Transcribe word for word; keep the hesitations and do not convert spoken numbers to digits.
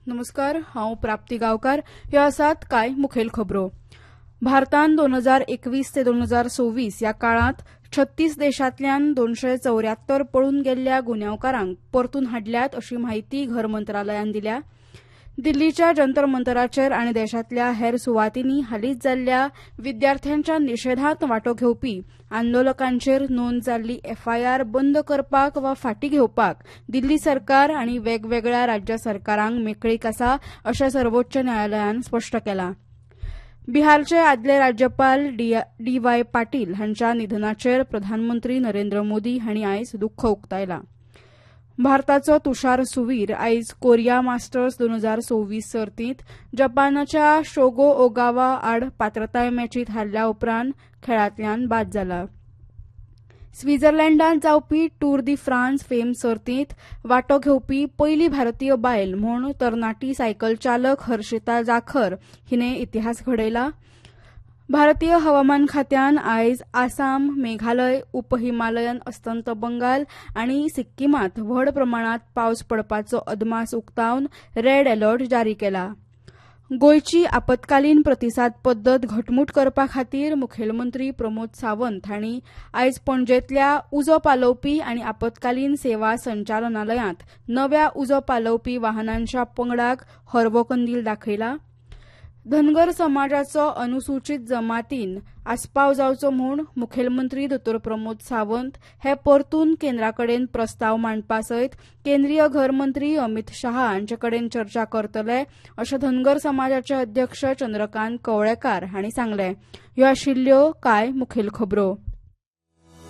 नमस्कार, हांव प्राप्ती गांवकार. ह्यो आसात कांय मुखेल खबरो. भारतान दोन हजार एकवीस ते दोन हजार सव्वीस ह्या काळात छत्तीस देशांतल्यान दोनशे चौऱ्यात्तर पळून गेल्ल्या गुन्यांवकारांक परतून हाडल्यात अशी माहिती घर मंत्रालयान दिल्या. दिल्लीच्या जंतर मंतराचेर आनी देशांतल्या हेर सुवातींनी हालींच जाल्ल्या विद्यार्थ्यांच्या निशेधांत वांटो घेवपी आंदोलकांचेर नोंद जाल्ली एफआयआर बंद करपाक वा फाटीं घेवपाक दिल्ली सरकार आनी वेगवेगळ्या राज्य सरकारांक मेकळीक आसा अशें सर्वोच्च न्यायालयान स्पश्ट केलां. बिहारचे आदले राज्यपाल डी व्हाय पाटील हांच्या निधनाचेर प्रधानमंत्री नरेंद्र मोदी हांणी आयज दुख्ख उक्तायलां. भारताचो तुषार सुवीर आयज कोरिया मास्टर्स दोन हजार सव्वीस सर्तींत जपानाच्या शोगो ओगावा आड पात्रताय मॅचींत हारल्या उपरांत खेळांतल्यान बाद जाला. स्वित्झर्लंडात जावपी टूर दी फ्रांस फेम सर्तींत वांटो घेवपी पयली भारतीय बायल म्हूण तरणाटी सायकल चालक हर्षिता जाखर हिणे इतिहास घडयला. भारतीय हवामान खात्यान आयज आसाम, मेघालय, उपहिमालयन अस्तंत बंगाल आनी सिक्कीमांत व्हड प्रमाणात पावस पडपाचो अदमास उक्तावन रेड अलर्ट जारी केला. गोंयची आपतकालीन प्रतिसाद पद्दत घटमूट करपा खातीर मुखेलमंत्री प्रमोद सावंत हांणी आयज पणजेंतल्या उजो पालोवपी आनी आपतकालीन सेवा संचालनालयांत नव्या उजो पालोवपी वाहनांच्या पंगडाक हरवो कंदील दाखयला. धनगर समाजाचो अनुसूचित जमातीन आस्पाव जावचो म्हूण मुखेलमंत्री दोतोर प्रमोद सावंत हे परतून केंद्राकडेन प्रस्ताव मांडपा सयत केंद्रीय घर मंत्री अमित शाह हांचे कडेन चर्चा करतले अशें धनगर समाजाचे अध्यक्ष चंद्रकांत कवळेकार हांणी सांगलें. ह्यो आशिल्ल्यो कांय मुखेल खबरो.